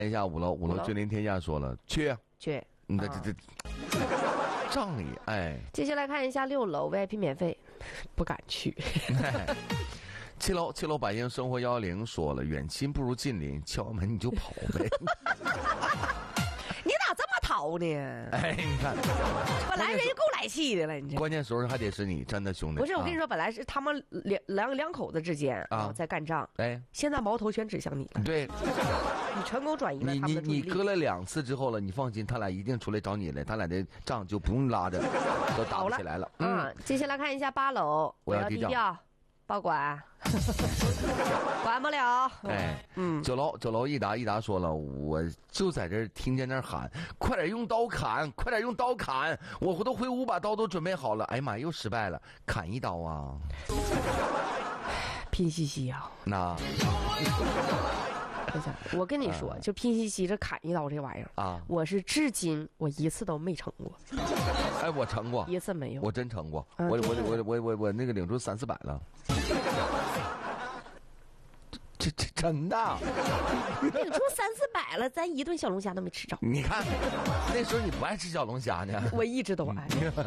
一下5楼君临天下说了去，这仗义哎。 接下来看一下6楼 VIP 免费，不敢去。 7楼百姓生活110说了，远亲不如近邻，敲门你就跑呗。 你咋这么淘呢？ 哎，你看， 本来人家够来气的了，你这关键时候还得是你，真的兄弟。 不是，我跟你说，本来是他们两口子之间在干仗， 哎， 现在矛头全指向你了。 对， 你成功转移了他们的注意力。 你割了2次之后了，你放心，他俩一定出来找你来，他俩的仗就不用拉着，都打不起来了。 接下来看一下8楼，我要低调。报管，管不了。 哎，9楼一达说了，我就在这儿听见那儿喊，快点用刀砍，快点用刀砍，我都回屋把刀都准备好了。哎呀妈，又失败了，砍一刀啊！ 拼夕夕啊！ 那， 我跟你说，就拼夕夕这砍一刀这玩意儿啊，我是至今我一次都没成过。 哎，我成过一次没有， 我真成过，我那个领出300-400了。这真的， 领出300-400了，咱一顿小龙虾都没吃着。 你看，那时候你不爱吃小龙虾呢， 我一直都爱。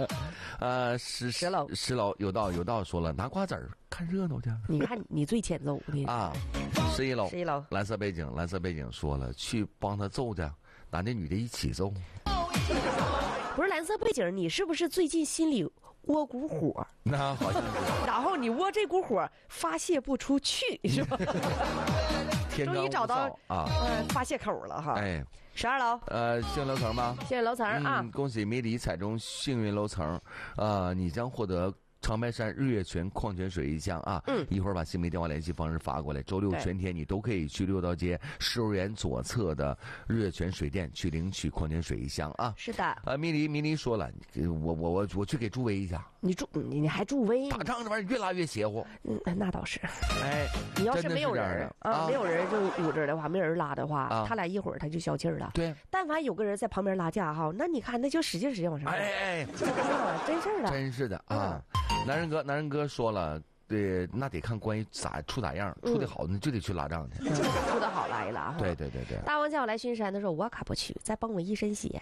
10楼有道说了，拿瓜子儿看热闹去。 你看你最欠揍的啊！11楼蓝色背景说了，去帮他揍去，男的女的一起揍。 不是蓝色背景，你是不是最近心里窝股火？ 那好像是。 然后你窝这股火发泄不出去，是吧？终于找到发泄口了哈。 哎 ，12楼， 幸运楼层吗？ 幸运楼层啊！ 恭喜迷离踩中幸运楼层，你将获得长白山日月泉矿泉水1箱啊！一会儿把姓名电话联系方式发过来。周6全天你都可以去6道街10幼儿园左侧的日月泉水店去领取矿泉水1箱啊！ 是的。 迷离说了，我去给助威一下。 你还助威？ 打仗这玩意儿越拉越邪乎。 那倒是。 哎， 你要是没有人没有人就捂着的话，没有人拉的话，他俩一会儿他就消气儿了。 对， 但凡有个人在旁边拉架哈，那你看那就使劲往上。 哎， 真事儿的。 真是的啊！男人哥说了，对，那得看关系处咋样，处的好那就得去拉仗去， 处的好拉一拉。 对。 大王叫我来巡山的时候，我可不去，再崩我一身血。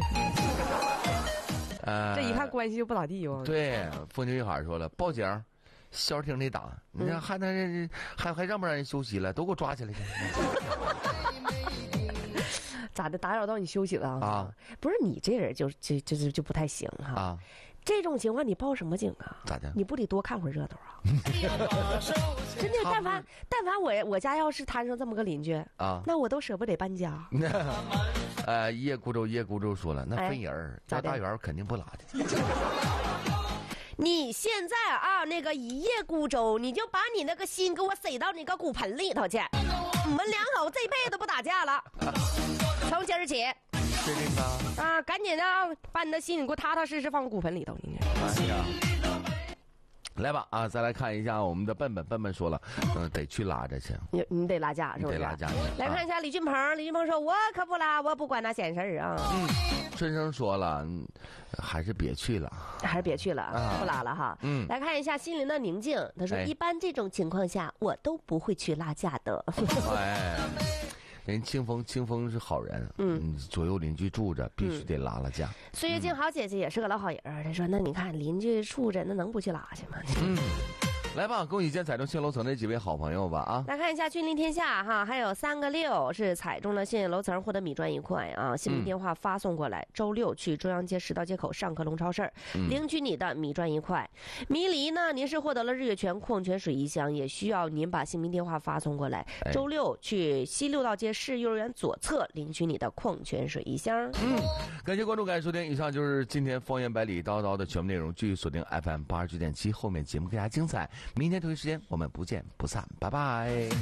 这一看关系就不咋地哟。 对，风情一海说了，报警，消停得打，你看还让不让人休息了？都给我抓起来去！ 咋的？打扰到你休息了啊？不是你这人就不太行哈啊！这种情况你报什么警啊？ 咋的？ 你不得多看会儿热闹啊？真的，但凡我家要是摊上这么个邻居啊，那我都舍不得搬家。 叶孤舟说了，那分人家大员肯定不拉的。 你现在那个一叶孤舟，你就把你那个心给我塞到你个骨盆里头去。我们两口这辈子不打架了，从今儿起。 是这个赶紧把你的心给我踏踏实实放骨盆里头。 来吧再来看一下我们的笨笨说了，得去拉着去。 你得拉架是不是？ 得拉架。 来看一下李俊鹏说，我可不拉，我不管那闲事啊。 春生说了，还是别去了， 不拉了哈。来看一下心灵的宁静，他说一般这种情况下我都不会去拉架的。 哎。人清风是好人，左右邻居住着，必须得拉架。 岁月静好姐姐也是个老好人，她说：“那你看邻居住着，那能不去拉去吗？” 来吧，恭喜见踩中幸运楼层的几位好朋友吧啊！ 来看一下君临天下哈，还有3个6是踩中了幸运楼层，获得米砖1块啊！姓名电话发送过来，周6去中央街10道街口上科隆超市领取你的米砖1块。迷离呢，您是获得了日月泉矿泉水1箱，也需要您把姓名电话发送过来，周6去西6道街市幼儿园左侧领取你的矿泉水1箱。 感谢关注，感谢收听，以上就是今天方言百里叨叨的全部内容，继续锁定 FM 89.7，后面节目更加精彩。明天同一时间我们不见不散，拜拜。